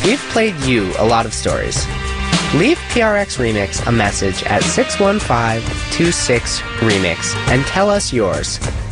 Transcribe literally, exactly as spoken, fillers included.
we've played you a lot of stories. Leave P R X Remix a message at six one five two six remix and tell us yours.